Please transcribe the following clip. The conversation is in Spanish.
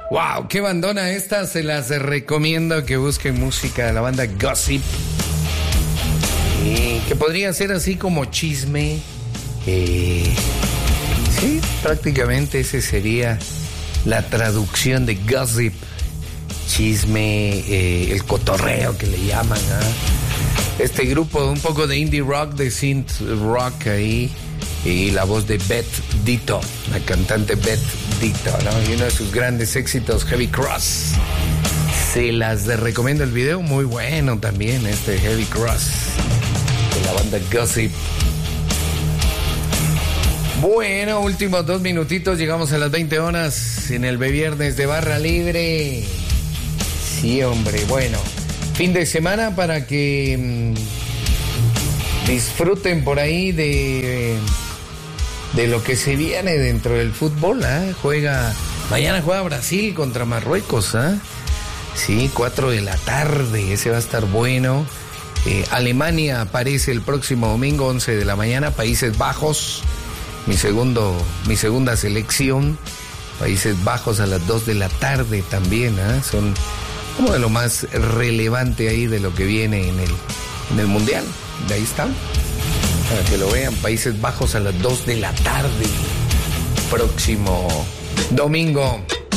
Wow, qué bandona esta, se las recomiendo que busquen música de la banda Gossip. Que podría ser así como chisme. Sí, prácticamente ese sería la traducción de Gossip. Chisme, el cotorreo que le llaman, ¿eh? Este grupo, un poco de indie rock, de synth rock ahí. Y la voz de Beth Ditto, la cantante Beth Ditto, ¿no? Y uno de sus grandes éxitos, Heavy Cross. Se las recomiendo el video, muy bueno también, este Heavy Cross, de la banda Gossip. Bueno, últimos 2 minutitos, llegamos a las 20 horas en el Viernes de Barra Libre. Sí, hombre, bueno, fin de semana para que disfruten por ahí de lo que se viene dentro del fútbol, ¿eh? Mañana juega Brasil contra Marruecos, ¿eh? Sí, 4 de la tarde, ese va a estar bueno. Alemania aparece el próximo domingo, 11 de la mañana, Países Bajos, mi segunda selección, Países Bajos a las 2 de la tarde también, ¿eh? Son como de lo más relevante ahí de lo que viene en el Mundial, de ahí está. Para que lo vean, Países Bajos a las 2 de la tarde, próximo domingo.